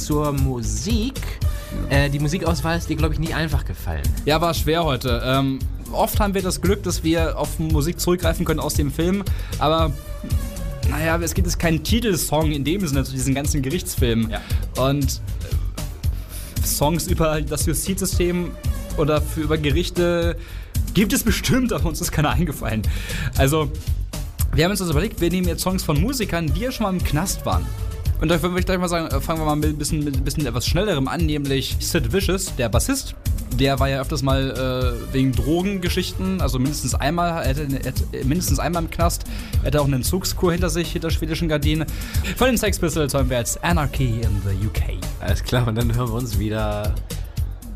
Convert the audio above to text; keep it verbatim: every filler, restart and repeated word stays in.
Zur Musik. Äh, die Musikauswahl ist dir, glaube ich, nie einfach gefallen. Ja, war schwer heute. Ähm, oft haben wir das Glück, dass wir auf Musik zurückgreifen können aus dem Film, aber naja, es gibt jetzt keinen Titelsong in dem Sinne zu diesen ganzen Gerichtsfilmen. Ja. Und äh, Songs über das Justizsystem oder für, über Gerichte gibt es bestimmt, aber uns ist keiner eingefallen. Also, wir haben uns das überlegt, wir nehmen jetzt Songs von Musikern, die ja schon mal im Knast waren. Und da würde ich gleich mal sagen, fangen wir mal mit ein bisschen, mit ein bisschen etwas Schnellerem an, nämlich Sid Vicious, der Bassist. Der war ja öfters mal äh, wegen Drogengeschichten, also mindestens einmal, er hätte, er hätte, mindestens einmal im Knast. Er hatte auch eine Entzugskur hinter sich, hinter schwedischen Gardinen. Von den Sex Pistols hören wir jetzt Anarchy in the U K. Alles klar, und dann hören wir uns wieder